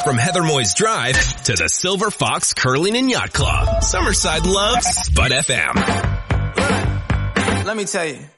From Heather Moyes Drive to the Silver Fox Curling and Yacht Club, Summerside loves Spud FM. Let me tell you.